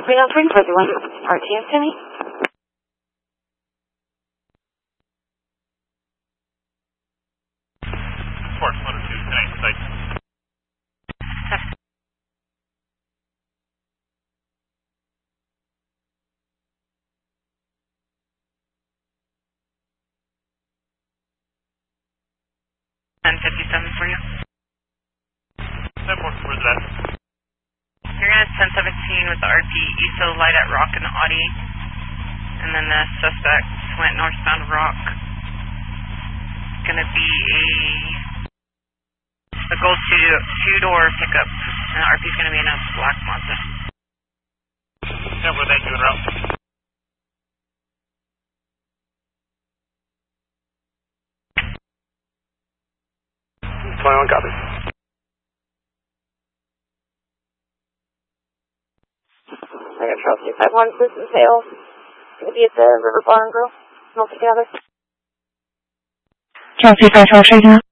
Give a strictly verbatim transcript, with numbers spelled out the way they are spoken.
three oh three for the one R T S to me. Force one oh two, tonight, site. ten fifty-seven for you. ten four, where's that? You're going to ten seventeen with the R P E S O light at Rock and Audi. And then the suspect went northbound Rock. It's going to be a, a gold two, two-door pickup. And the R P is going to be in a black Mazda. ten four, thank you, en route. twenty-one, copy. I got Charles two five one, Citizen Sales. Going to be at the River Bar and Grill, multi-gather. Charles two five one, right now.